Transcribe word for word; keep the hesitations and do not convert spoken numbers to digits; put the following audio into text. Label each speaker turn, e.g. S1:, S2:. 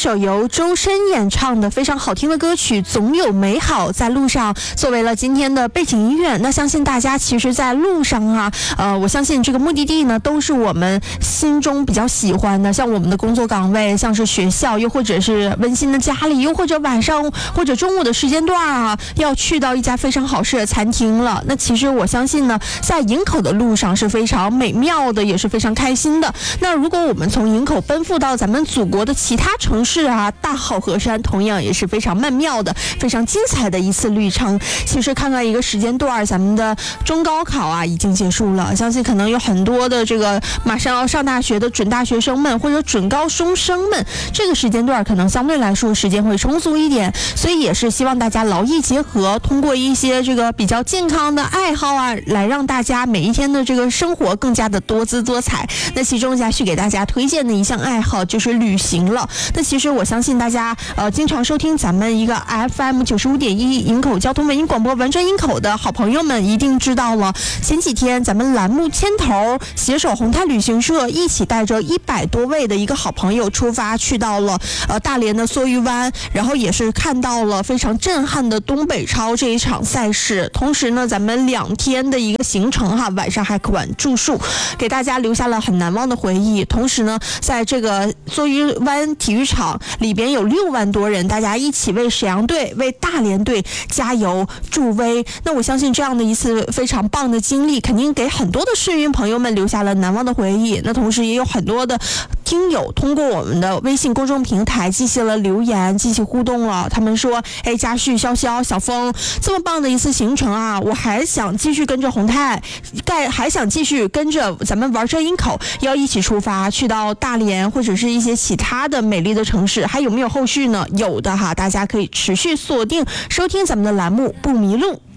S1: 首由周深演唱的非常好听的歌曲《总有美好在路上》作为了今天的背景音乐。那相信大家其实在路上啊，呃，我相信这个目的地呢都是我们心中比较喜欢的，像我们的工作岗位，像是学校，又或者是温馨的家里，又或者晚上或者中午的时间段啊，要去到一家非常好吃的餐厅了。那其实我相信呢，在营口的路上是非常美妙的，也是非常开心的。那如果我们从营口奔赴到咱们祖国的其他城市啊，大好河山同样也是非常曼妙的，非常精彩的一次旅程。其实看看一个时间段，咱们的中高考啊已经结束了，相信可能有很多的这个马上要上大学的准大学生们或者准高中生们，这个时间段可能相对来说时间会充足一点，所以也是希望大家劳逸结合，通过一些这个比较健康的爱好啊，来让大家每一天的这个生活更加的多姿多彩。那其中下去给大家推荐的一项爱好就是旅行了。那其实我相信大家呃经常收听咱们一个 F M 九十五点一营口交通文艺广播玩转营口的好朋友们一定知道了，前几天咱们栏目牵头携手宏泰旅行社一起带着一百多位的一个好朋友出发去到了呃大连的梭鱼湾，然后也是看到了非常震撼的东北超这一场赛事。同时呢，咱们两天的一个行程哈，晚上还管住宿，给大家留下了很难忘的回忆。同时呢，在这个梭鱼湾体育场里边有六万多人，大家一起为沈阳队、为大连队加油助威。那我相信这样的一次非常棒的经历，肯定给很多的市民朋友们留下了难忘的回忆。那同时也有很多的听友通过我们的微信公众平台进行了留言，进行互动了。他们说：“哎，嘉旭、潇潇、小峰，这么棒的一次行程啊，我还想继续跟着宏泰，盖还想继续跟着咱们玩转营口，要一起出发去到大连或者是一些其他的美丽的城市，还有没有后续呢？有的哈，大家可以持续锁定收听咱们的栏目，不迷路。”